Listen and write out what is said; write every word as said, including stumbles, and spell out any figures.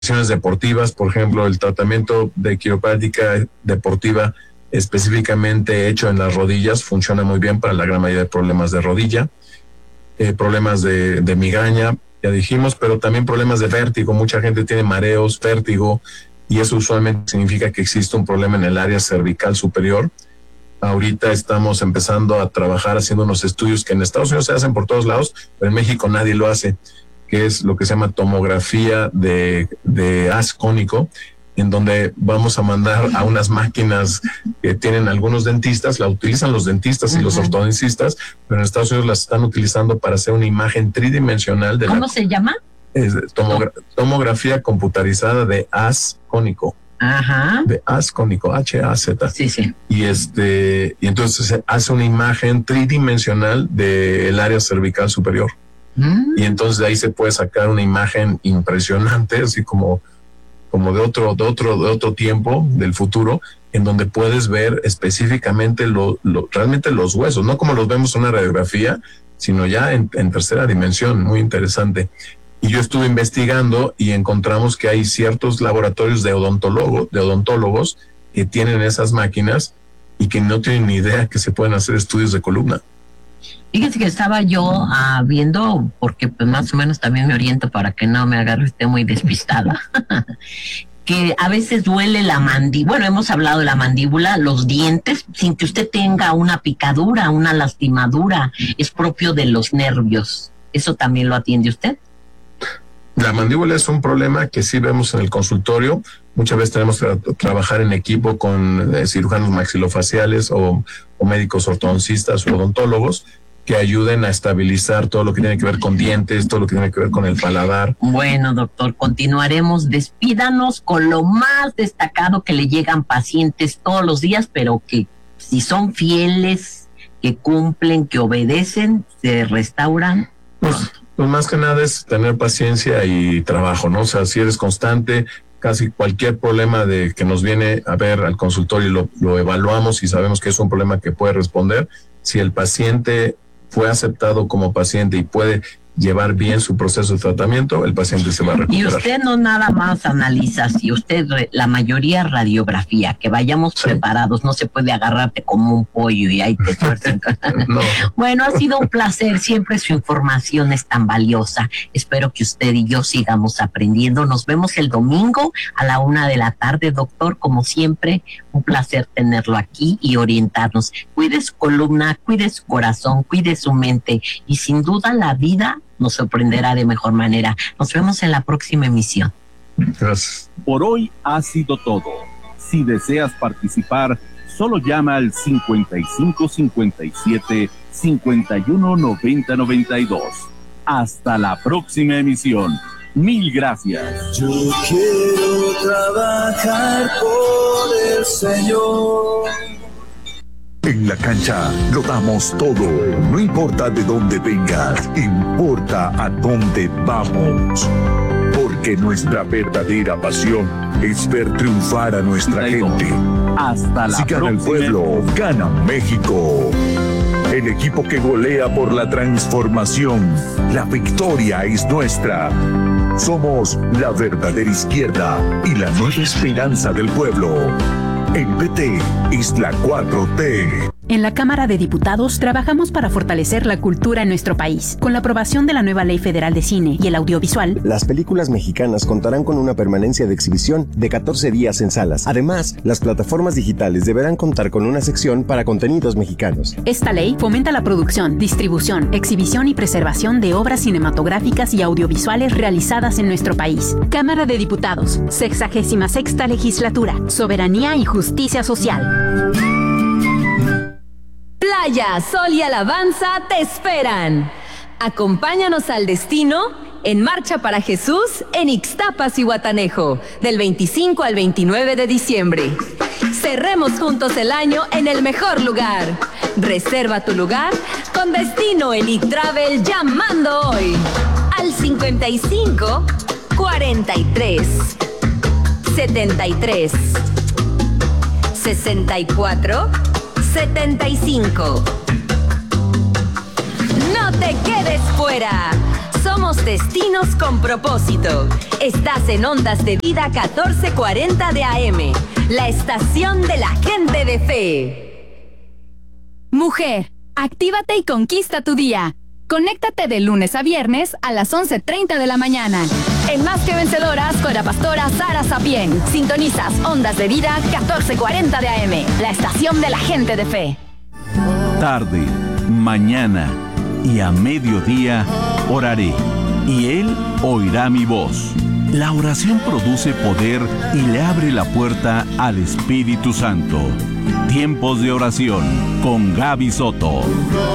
lesiones deportivas, por ejemplo, el tratamiento de quiropráctica deportiva específicamente hecho en las rodillas funciona muy bien para la gran mayoría de problemas de rodilla, eh, problemas de, de migraña, ya dijimos, pero también problemas de vértigo. Mucha gente tiene mareos, vértigo, y eso usualmente significa que existe un problema en el área cervical superior. Ahorita estamos empezando a trabajar haciendo unos estudios que en Estados Unidos se hacen por todos lados, pero en México nadie lo hace, que es lo que se llama tomografía de, de haz cónico, en donde vamos a mandar a unas máquinas que tienen algunos dentistas, la utilizan los dentistas y uh-huh. los ortodoncistas, pero en Estados Unidos las están utilizando para hacer una imagen tridimensional de ¿Cómo la... se llama? Es tomogra- tomografía computarizada de haz cónico. Ajá. De haz cónico, H A Z. Sí, sí. Y este, y entonces se hace una imagen tridimensional del área cervical superior. Mm. Y entonces de ahí se puede sacar una imagen impresionante, así como, como de otro, de otro, de otro tiempo, del futuro, en donde puedes ver específicamente lo, lo, realmente los huesos, no como los vemos en una radiografía, sino ya en, en tercera dimensión, muy interesante. Y yo estuve investigando y encontramos que hay ciertos laboratorios de odontólogo, de odontólogos que tienen esas máquinas y que no tienen ni idea que se pueden hacer estudios de columna. Fíjense que estaba yo uh, viendo, porque pues más o menos también me oriento para que no me agarre esté muy despistada, que a veces duele la mandíbula. Bueno, hemos hablado de la mandíbula, los dientes, sin que usted tenga una picadura, una lastimadura, es propio de los nervios. ¿Eso también lo atiende usted? La mandíbula es un problema que sí vemos en el consultorio. Muchas veces tenemos que tra- trabajar en equipo con eh, cirujanos maxilofaciales o, o médicos ortodoncistas o odontólogos que ayuden a estabilizar todo lo que tiene que ver con dientes, todo lo que tiene que ver con el paladar. Bueno, doctor, continuaremos. Despídanos con lo más destacado que le llegan pacientes todos los días, pero que si son fieles, que cumplen, que obedecen, se restauran. Pues, pues más que nada es tener paciencia y trabajo, ¿no? O sea, si eres constante, casi cualquier problema de que nos viene a ver al consultorio lo, lo evaluamos y sabemos que es un problema que puede responder. Si el paciente fue aceptado como paciente y puede llevar bien su proceso de tratamiento, el paciente se va a recuperar. Y usted no nada más analiza, si usted, la mayoría radiografía, que vayamos sí. preparados, no se puede agarrarte como un pollo y ahí te tuercen. No. Bueno, ha sido un placer, siempre su información es tan valiosa. Espero que usted y yo sigamos aprendiendo. Nos vemos el domingo a la una de la tarde, doctor, como siempre, un placer tenerlo aquí y orientarnos. Cuide su columna, cuide su corazón, cuide su mente y sin duda la vida nos sorprenderá de mejor manera. Nos vemos en la próxima emisión. Gracias. Por hoy ha sido todo. Si deseas participar, solo llama al cincuenta y cinco cincuenta y siete cincuenta y uno noventa noventa y dos. Hasta la próxima emisión. Mil gracias. Yo quiero trabajar por el Señor. En la cancha lo damos todo, no importa de dónde vengas, importa a dónde vamos. Porque nuestra verdadera pasión es ver triunfar a nuestra gente. Hasta la si gana el pueblo, gana México. El equipo que golea por la transformación, la victoria es nuestra. Somos la verdadera izquierda y la nueva esperanza del pueblo. El P T es la cuatro T. En la Cámara de Diputados trabajamos para fortalecer la cultura en nuestro país. Con la aprobación de la nueva Ley Federal de Cine y el Audiovisual, las películas mexicanas contarán con una permanencia de exhibición de catorce días en salas. Además, las plataformas digitales deberán contar con una sección para contenidos mexicanos. Esta ley fomenta la producción, distribución, exhibición y preservación de obras cinematográficas y audiovisuales realizadas en nuestro país. Cámara de Diputados, sexagésima sexta legislatura, soberanía y justicia social. Playa, sol y alabanza te esperan. Acompáñanos al destino en Marcha para Jesús en Ixtapas y Guatanejo, del veinticinco al veintinueve de diciembre. Cerremos juntos el año en el mejor lugar. Reserva tu lugar con Destino Elite Travel llamando hoy al cincuenta y cinco, cuarenta y tres, setenta y tres, sesenta y cuatro, setenta y cinco. No te quedes fuera. Somos destinos con propósito. Estás en Ondas de Vida catorce cuarenta de A M, la estación de la gente de fe. Mujer, actívate y conquista tu día. Conéctate de lunes a viernes a las once treinta de la mañana. En Más que Vencedoras con la pastora Sara Sapien. Sintonizas Ondas de Vida catorce cuarenta de A M, la estación de la gente de fe. Tarde, mañana y a mediodía oraré, y Él oirá mi voz. La oración produce poder y le abre la puerta al Espíritu Santo. Tiempos de oración con Gaby Soto.